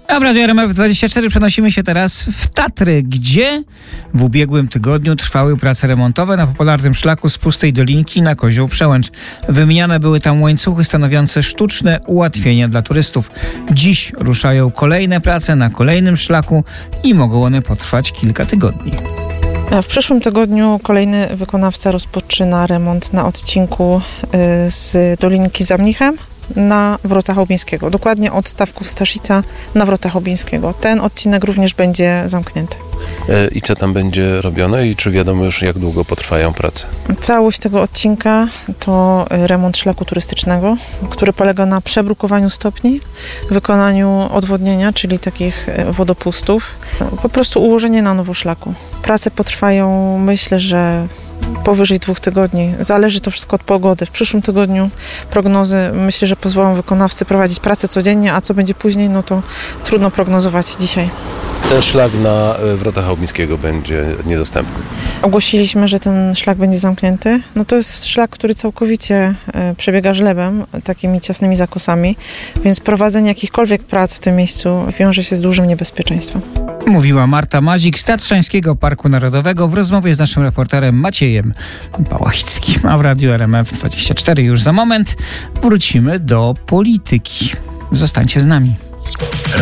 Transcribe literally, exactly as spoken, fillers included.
A w Radiu R M F dwadzieścia cztery przenosimy się teraz w Tatry, gdzie w ubiegłym tygodniu trwały prace remontowe na popularnym szlaku z Pustej Dolinki na Kozioł Przełęcz. Wymieniane były tam łańcuchy stanowiące sztuczne ułatwienia dla turystów. Dziś ruszają kolejne prace na kolejnym szlaku i mogą one potrwać kilka tygodni. W przyszłym tygodniu kolejny wykonawca rozpoczyna remont na odcinku z Dolinki za Mnichem na Wrota Chałubińskiego. Dokładnie od stawków Staszica na Wrota Chałubińskiego. Ten odcinek również będzie zamknięty. I co tam będzie robione i czy wiadomo już, jak długo potrwają prace? Całość tego odcinka to remont szlaku turystycznego, który polega na przebrukowaniu stopni, wykonaniu odwodnienia, czyli takich wodopustów, po prostu ułożenie na nowo szlaku. Prace potrwają, myślę, że powyżej dwóch tygodni. Zależy to wszystko od pogody. W przyszłym tygodniu prognozy, myślę, że pozwolą wykonawcy prowadzić pracę codziennie, a co będzie później, no to trudno prognozować dzisiaj. Ten szlak na Wrota Chałubińskiego będzie niedostępny. Ogłosiliśmy, że ten szlak będzie zamknięty. No to jest szlak, który całkowicie przebiega żlebem, takimi ciasnymi zakosami, więc prowadzenie jakichkolwiek prac w tym miejscu wiąże się z dużym niebezpieczeństwem. Mówiła Marta Mazik z Tatrzańskiego Parku Narodowego w rozmowie z naszym reporterem Maciejem Pałachickim. A w Radiu R M F dwadzieścia cztery już za moment wrócimy do polityki. Zostańcie z nami.